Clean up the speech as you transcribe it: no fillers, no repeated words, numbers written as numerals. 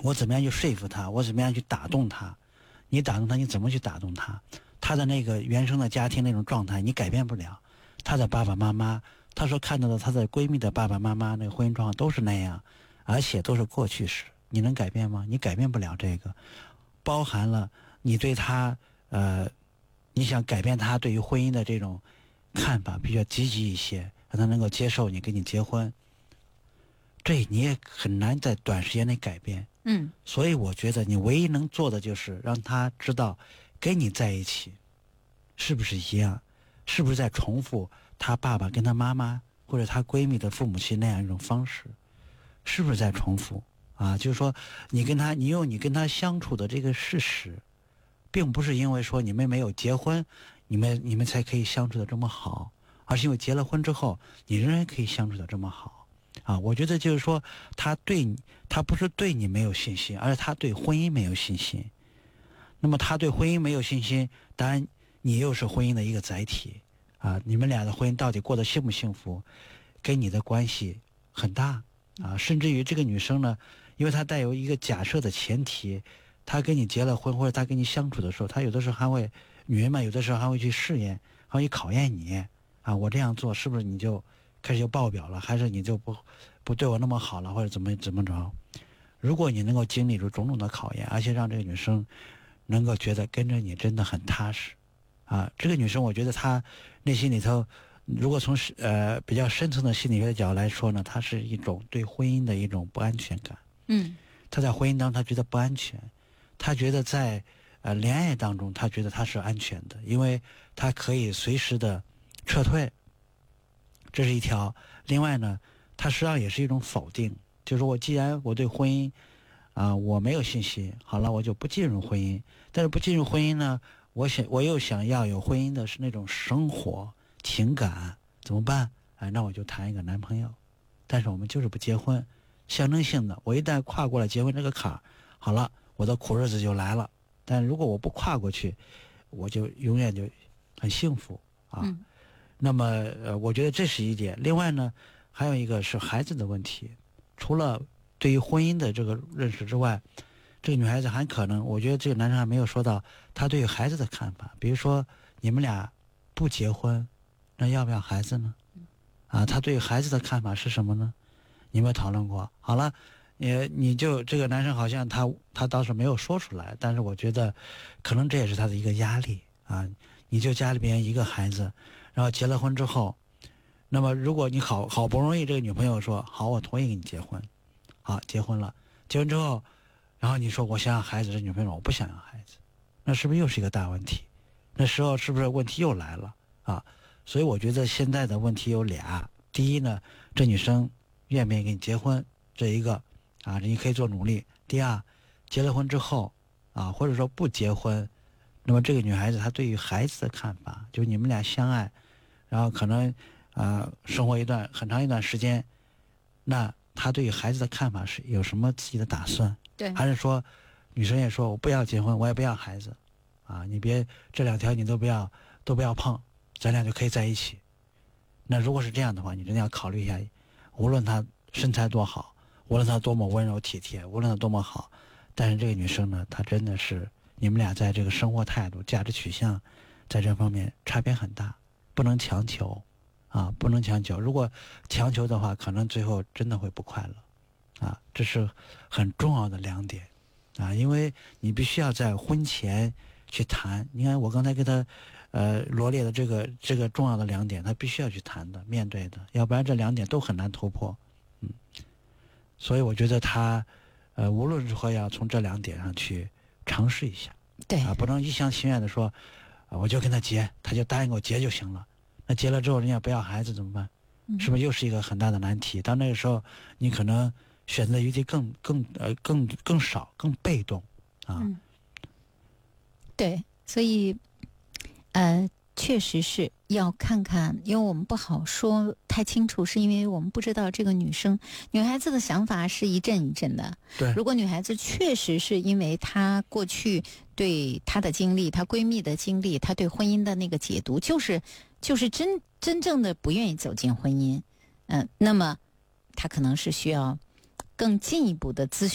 我怎么样去说服他，我怎么样去打动他，你打动他，你怎么去打动他？他的那个原生的家庭那种状态你改变不了，他的爸爸妈妈，他说看到的他的闺蜜的爸爸妈妈那个婚姻状况都是那样，而且都是过去式，你能改变吗？你改变不了这个，包含了你对他你想改变他对于婚姻的这种看法比较积极一些，让他能够接受你，跟你结婚，这你也很难在短时间内改变。所以我觉得你唯一能做的就是让他知道跟你在一起是不是一样，是不是在重复他爸爸跟他妈妈或者他闺蜜的父母亲那样一种方式，是不是在重复啊？就是说你用你跟他相处的这个事实，并不是因为说你们没有结婚你们才可以相处的这么好，而是因为结了婚之后你仍然可以相处的这么好啊。我觉得就是说他不是对你没有信心，而是他对婚姻没有信心。那么他对婚姻没有信心，当然你又是婚姻的一个载体啊，你们俩的婚姻到底过得幸不幸福跟你的关系很大啊。甚至于这个女生呢，因为她带有一个假设的前提，她跟你结了婚或者她跟你相处的时候，她有的时候还会，女人嘛有的时候还会去试验，还会考验你啊，我这样做是不是你就开始就爆表了，还是你就不对我那么好了，或者怎么着。如果你能够经历住种种的考验，而且让这个女生能够觉得跟着你真的很踏实啊，这个女生我觉得她内心里头，如果从比较深层的心理学的角度来说呢，她是一种对婚姻的一种不安全感。她在婚姻当中她觉得不安全，她觉得在恋爱当中她觉得她是安全的，因为她可以随时的撤退，这是一条。另外呢，她实际上也是一种否定，就是我既然我对婚姻我没有信心，好了，我就不进入婚姻。但是不进入婚姻呢，我又想要有婚姻的是那种生活情感，怎么办？那我就谈一个男朋友，但是我们就是不结婚，象征性的，我一旦跨过了结婚这个坎儿，好了，我的苦日子就来了。但如果我不跨过去，我就永远就很幸福啊。那么我觉得这是一点。另外呢，还有一个是孩子的问题，除了对于婚姻的这个认识之外，这个女孩子还可能，我觉得这个男生还没有说到他对于孩子的看法。比如说你们俩不结婚，那要不要孩子呢？他对于孩子的看法是什么呢？你有没有讨论过？好了，你就这个男生好像他倒是没有说出来，但是我觉得可能这也是他的一个压力啊。你就家里边一个孩子，然后结了婚之后，那么如果你好不容易这个女朋友说好，我同意跟你结婚，好，结婚了，结婚之后，然后你说我想要孩子，这女朋友说我不想要孩子，那是不是又是一个大问题？那时候是不是问题又来了啊？所以我觉得现在的问题有俩，第一呢，这女生愿不愿意跟你结婚，这一个你可以做努力。第二，结了婚之后或者说不结婚，那么这个女孩子她对于孩子的看法，就你们俩相爱，然后可能生活很长一段时间，那她对于孩子的看法是有什么自己的打算？ 对， 还是说女生也说我不要结婚，我也不要孩子你别这两条你都不要碰，咱俩就可以在一起。那如果是这样的话，你真的要考虑一下，无论她身材多好，无论她多么温柔体贴，无论她多么好，但是这个女生呢，她真的是你们俩在这个生活态度价值取向在这方面差别很大，不能强求不能强求。如果强求的话，可能最后真的会不快乐这是很重要的两点因为你必须要在婚前去谈。你看我刚才给他罗列的这个重要的两点，他必须要去谈的，面对的，要不然这两点都很难突破。所以我觉得他无论如何要从这两点上去尝试一下， 对不能一厢情愿的说我就跟他结，他就答应我结就行了。那结了之后人家不要孩子怎么办？是不是又是一个很大的难题？到那个时候你可能选择余地更少，更被动对，所以确实是要看看，因为我们不好说太清楚，是因为我们不知道这个女孩子的想法是一阵一阵的。 对， 如果女孩子确实是因为她过去对她的经历，她闺蜜的经历，她对婚姻的那个解读，就是真正的不愿意走进婚姻，那么她可能是需要更进一步的咨询。